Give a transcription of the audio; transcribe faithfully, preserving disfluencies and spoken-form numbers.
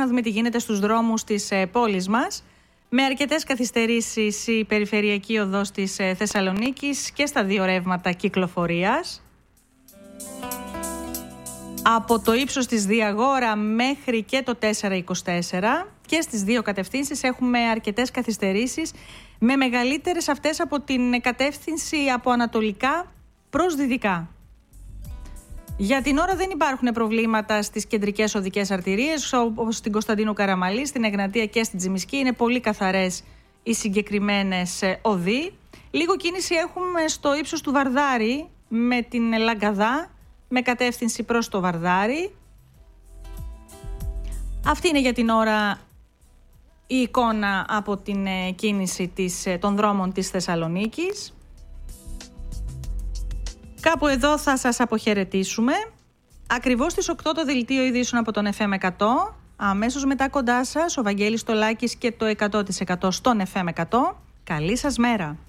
να δούμε τι γίνεται στους δρόμους της πόλης μας. Με αρκετές καθυστερήσεις η περιφερειακή οδός της Θεσσαλονίκης και στα δύο ρεύματα κυκλοφορίας. Από το ύψος της Διαγόρα μέχρι και το τέσσερα είκοσι τέσσερα και στις δύο κατευθύνσεις έχουμε αρκετές καθυστερήσεις, με μεγαλύτερες αυτές από την κατεύθυνση από ανατολικά προς δυτικά. Για την ώρα δεν υπάρχουν προβλήματα στις κεντρικές οδικές αρτηρίες, όπως στην Κωνσταντίνου Καραμαλή, στην Εγνατία και στην Τσιμισκή. Είναι πολύ καθαρές οι συγκεκριμένες οδοί. Λίγο κίνηση έχουμε στο ύψος του Βαρδάρη με την Λαγκαδά, με κατεύθυνση προς το Βαρδάρι. Αυτή είναι για την ώρα η εικόνα από την κίνηση της, των δρόμων της Θεσσαλονίκης. Κάπου εδώ θα σας αποχαιρετήσουμε. Ακριβώς στις οκτώ το δελτίο ειδήσεων από τον εφ εμ εκατό. Αμέσως μετά κοντά σας ο Βαγγέλης Στολάκης και το εκατό τοις εκατό στον εφ εμ εκατό. Καλή σας μέρα.